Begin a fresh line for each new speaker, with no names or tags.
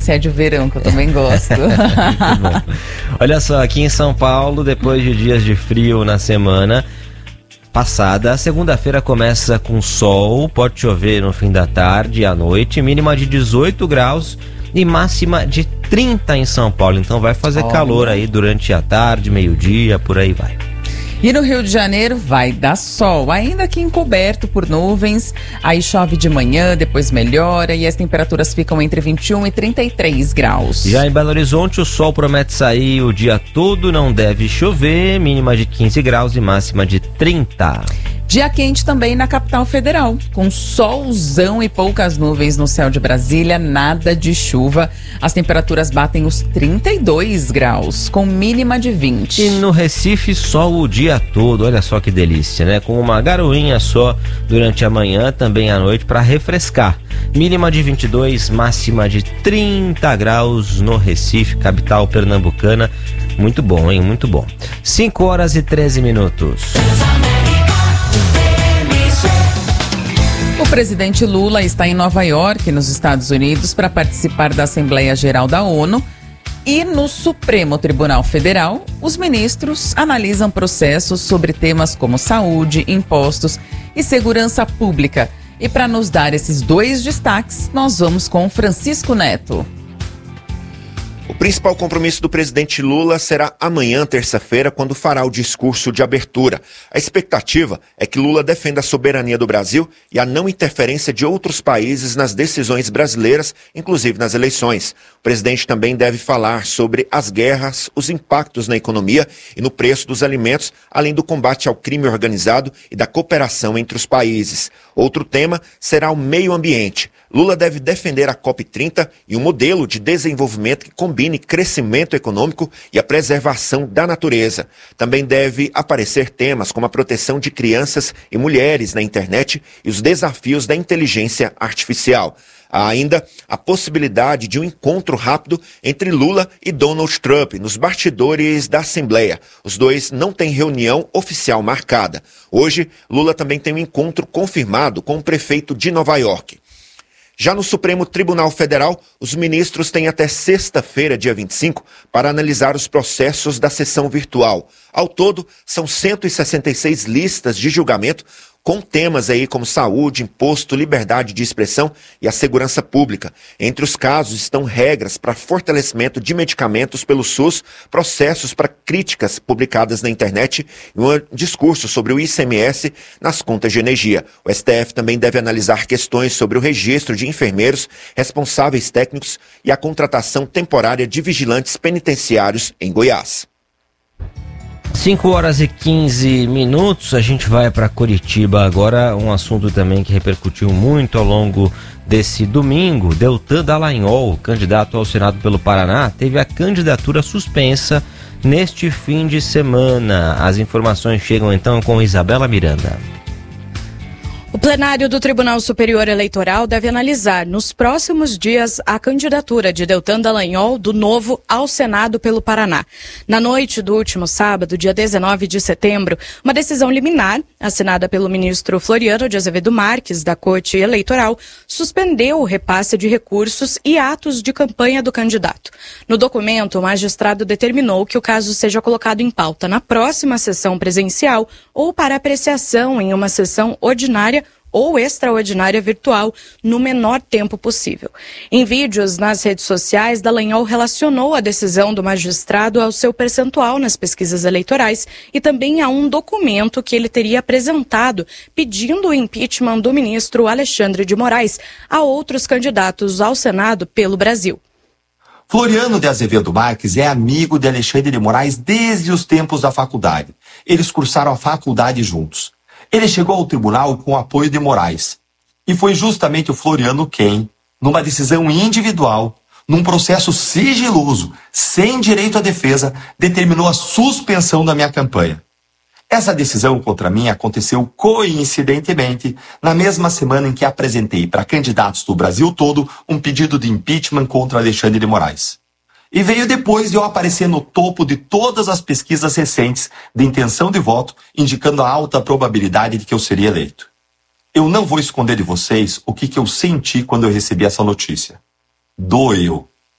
se é de verão, que eu também gosto.
Muito bom. Olha só, aqui em São Paulo, depois de dias de frio na semana passada, a segunda-feira começa com sol, pode chover no fim da tarde e à noite, mínima de 18 graus e máxima de 30 em São Paulo. Então vai fazer calor aí durante a tarde, meio-dia, por aí vai.
E no Rio de Janeiro vai dar sol, ainda que encoberto por nuvens. Aí chove de manhã, depois melhora e as temperaturas ficam entre 21 e 33 graus.
Já em Belo Horizonte, o sol promete sair o dia todo, não deve chover, mínima de 15 graus e máxima de 30.
Dia quente também na capital federal, com solzão e poucas nuvens no céu de Brasília, nada de chuva. As temperaturas batem os 32 graus, com mínima de 20.
E no Recife, sol o dia todo, olha só que delícia, né? Com uma garoinha só durante a manhã, também à noite, para refrescar. Mínima de 22, máxima de 30 graus no Recife, capital pernambucana. Muito bom, hein? Muito bom. 5 horas e 13 minutos.
O presidente Lula está em Nova York, nos Estados Unidos, para participar da Assembleia Geral da ONU. E no Supremo Tribunal Federal, os ministros analisam processos sobre temas como saúde, impostos e segurança pública. E para nos dar esses dois destaques, nós vamos com Francisco Neto.
O principal compromisso do presidente Lula será amanhã, terça-feira, quando fará o discurso de abertura. A expectativa é que Lula defenda a soberania do Brasil e a não interferência de outros países nas decisões brasileiras, inclusive nas eleições. O presidente também deve falar sobre as guerras, os impactos na economia e no preço dos alimentos, além do combate ao crime organizado e da cooperação entre os países. Outro tema será o meio ambiente. Lula deve defender a COP30 e um modelo de desenvolvimento que combine crescimento econômico e a preservação da natureza. Também deve aparecer temas como a proteção de crianças e mulheres na internet e os desafios da inteligência artificial. Há ainda a possibilidade de um encontro rápido entre Lula e Donald Trump nos bastidores da Assembleia. Os dois não têm reunião oficial marcada. Hoje, Lula também tem um encontro confirmado com o prefeito de Nova York. Já no Supremo Tribunal Federal, os ministros têm até sexta-feira, dia 25, para analisar os processos da sessão virtual. Ao todo, são 166 listas de julgamento com temas aí como saúde, imposto, liberdade de expressão e a segurança pública. Entre os casos estão regras para fortalecimento de medicamentos pelo SUS, processos para críticas publicadas na internet e um discurso sobre o ICMS nas contas de energia. O STF também deve analisar questões sobre o registro de enfermeiros, responsáveis técnicos e a contratação temporária de vigilantes penitenciários em Goiás.
5 horas e 15 minutos, a gente vai para Curitiba agora, um assunto também que repercutiu muito ao longo desse domingo. Deltan Dallagnol, candidato ao Senado pelo Paraná, teve a candidatura suspensa neste fim de semana. As informações chegam então com Isabela Miranda.
O plenário do Tribunal Superior Eleitoral deve analisar nos próximos dias a candidatura de Deltan Dallagnol do Novo ao Senado pelo Paraná. Na noite do último sábado, dia 19 de setembro, uma decisão liminar, assinada pelo ministro Floriano de Azevedo Marques, da Corte Eleitoral, suspendeu o repasse de recursos e atos de campanha do candidato. No documento, o magistrado determinou que o caso seja colocado em pauta na próxima sessão presencial ou para apreciação em uma sessão ordinária ou extraordinária virtual no menor tempo possível. Em vídeos nas redes sociais, Dallagnol relacionou a decisão do magistrado ao seu percentual nas pesquisas eleitorais e também a um documento que ele teria apresentado pedindo o impeachment do ministro Alexandre de Moraes a outros candidatos ao Senado pelo Brasil.
Floriano de Azevedo Marques é amigo de Alexandre de Moraes desde os tempos da faculdade. Eles cursaram a faculdade juntos. Ele chegou ao tribunal com o apoio de Moraes. E foi justamente o Floriano quem, numa decisão individual, num processo sigiloso, sem direito à defesa, determinou a suspensão da minha campanha. Essa decisão contra mim aconteceu coincidentemente na mesma semana em que apresentei para candidatos do Brasil todo um pedido de impeachment contra Alexandre de Moraes. E veio depois de eu aparecer no topo de todas as pesquisas recentes de intenção de voto, indicando a alta probabilidade de que eu seria eleito. Eu não vou esconder de vocês o que eu senti quando eu recebi essa notícia. Doeu.